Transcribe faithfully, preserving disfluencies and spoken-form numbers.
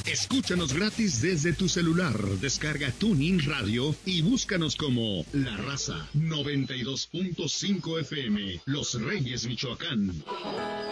Escúchanos gratis desde tu celular. Descarga TuneIn Radio y búscanos como La Raza noventa y dos punto cinco F M, Los Reyes, Michoacán.